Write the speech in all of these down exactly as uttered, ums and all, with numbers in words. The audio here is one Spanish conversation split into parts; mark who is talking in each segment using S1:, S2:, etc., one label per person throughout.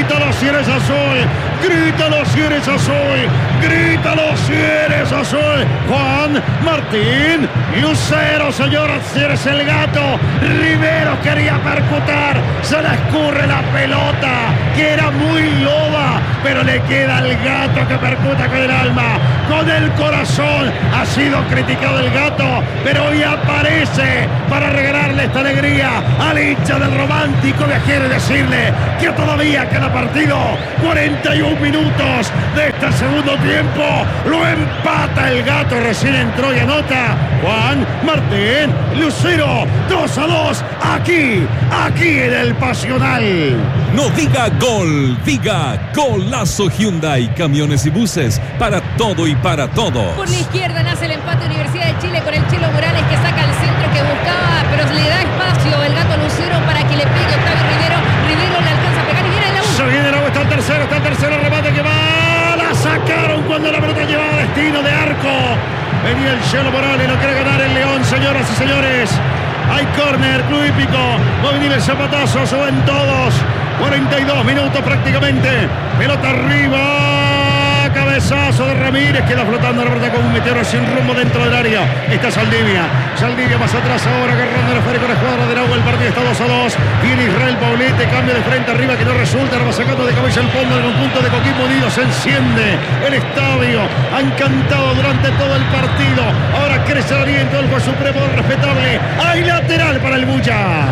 S1: Grítalo si eres azul, grítalo si eres azul, grítalo si eres azul. Juan Martín Lucero, señoras, si eres el gato. Rivero quería percutar, se le escurre la pelota, que era muy loba, pero le queda al gato que percuta con el alma, con el corazón. Ha sido criticado el gato, pero hoy aparece para regalarle esta alegría al hincha del Romántico Viajero y decirle que todavía queda partido. cuarenta y un minutos de este segundo tiempo. Lo empata el gato, recién entró y anota Juan Martín Lucero. dos a dos, aquí, aquí en el Pasional.
S2: No diga gol, diga golazo. Hyundai, camiones y buses, para todo y para todos.
S3: Por la izquierda nace el empate Universidad de Chile con el Chelo Morales, que saca el centro que buscaba, pero le da espacio el gato Lucero para que le pegue Octavio Rivero. Rivero le alcanza a pegar y viene el agua.
S1: Se viene el agua, está el tercero, está el tercero remate que va. La sacaron cuando la pelota llevaba destino de arco. Venía el Chelo Morales, lo quiere ganar el León, señoras y señores. Hay córner, Club Hípico. Va a venir el zapatazo, suben todos. cuarenta y dos minutos prácticamente. Pelota arriba. Cabezazo de Ramírez. Queda flotando la pelota con un meteoro sin rumbo dentro del área. Está Saldivia. Saldivia más atrás ahora, agarrando el esférico de la escuadra del agua. El partido está dos a dos. Viene Israel Paulete. Cambio de frente arriba que no resulta. Ahora va sacando de cabeza el fondo del conjunto de Coquimbo Unido. Se enciende el estadio. Han cantado durante todo el partido. Ahora crece el aliento del juez supremo respetable. Hay lateral para el Bulla.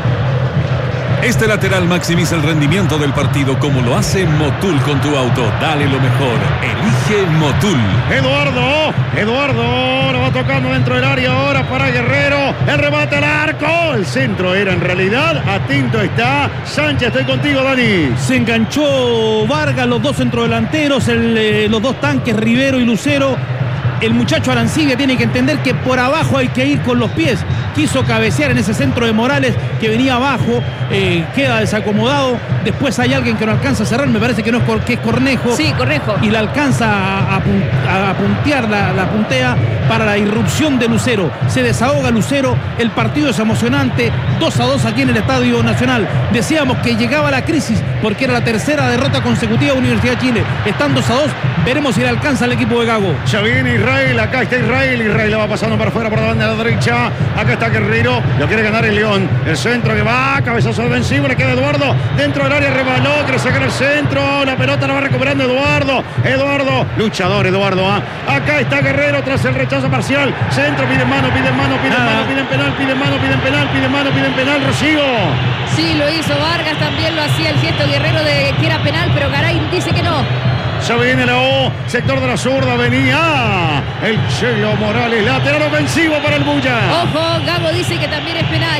S2: Este lateral maximiza el rendimiento del partido como lo hace Motul con tu auto. Dale lo mejor. Elige Motul.
S1: Eduardo, Eduardo, lo va tocando dentro del área ahora para Guerrero. El remate al arco. El centro era en realidad. Atento está Sánchez. Estoy contigo, Dani.
S4: Se enganchó Vargas, los dos centrodelanteros, el, eh, los dos tanques, Rivero y Lucero. El muchacho Arancibia tiene que entender que por abajo hay que ir con los pies. Quiso cabecear en ese centro de Morales que venía abajo, eh, queda desacomodado. Después hay alguien que no alcanza a cerrar, me parece que no es, Cor que es Cornejo.
S3: Sí, Cornejo.
S4: Y la alcanza a, a, a puntear, la, la puntea para la irrupción de Lucero. Se desahoga Lucero, el partido es emocionante. dos a dos aquí en el Estadio Nacional. Decíamos que llegaba la crisis porque era la tercera derrota consecutiva de Universidad de Chile. Están dos a dos, veremos si le alcanza al equipo de Gago.
S1: Ya viene Israel, acá está Israel. Israel la va pasando para afuera, por la banda de la derecha. Acá está Guerrero, lo quiere ganar el León. El centro que va, cabezazo defensivo, le queda Eduardo dentro del área, rebaló, quiere sacar el centro. La pelota la va recuperando Eduardo. Eduardo, luchador Eduardo. ¿eh? Acá está Guerrero tras el rechazo parcial. Centro, pide mano, pide mano, pide ah. mano, piden penal, piden mano, piden penal, piden mano, piden penal. Rocío.
S3: Sí, lo hizo Vargas, también lo hacía el gesto Guerrero de que era penal, pero Garay dice que no.
S1: Ya viene la O, sector de la zurda, venía el Chelo Morales, lateral ofensivo para el Bulla.
S3: Ojo, Gago dice que también es penal.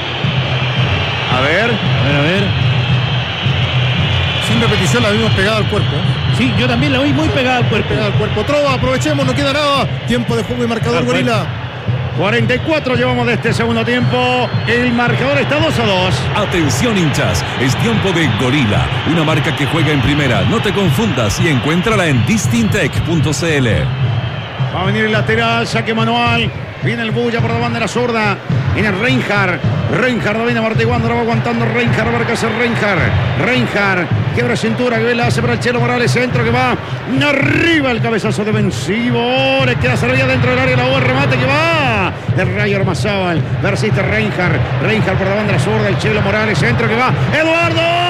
S1: A ver,
S4: a ver, a ver.
S5: Sin repetición la vimos pegada al cuerpo.
S4: Sí, yo también la vi muy pegada al cuerpo.
S5: Pegada al cuerpo. Trova, aprovechemos, no queda nada. Tiempo de juego y marcador, Gorila.
S1: cuarenta y cuatro llevamos de este segundo tiempo. El marcador está dos a dos.
S2: Atención, hinchas, es tiempo de Gorila, una marca que juega en primera. No te confundas y encuéntrala en distintec punto c l.
S1: Va a venir el lateral, saque manual. Viene el Bulla por la banda de la zurda. Viene Reinhardt. Reinhardt viene amortiguando, lo va aguantando Reinhardt. A ver qué hace Reinhardt. Reinhardt quiebra cintura, que la hace para el Chelo Morales. Centro que va arriba, el cabezazo defensivo. Le queda servida dentro del área la bola, remate que va de Rayo Armazábal. Persiste Reinhardt. Reinhardt por la banda de la zurda, el Chelo Morales. Centro que va Eduardo.